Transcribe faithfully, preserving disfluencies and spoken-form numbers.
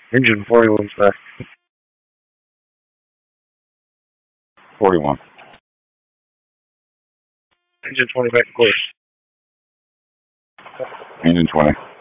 Engine forty-one's back. forty-one. Engine twenty back to course. Engine twenty.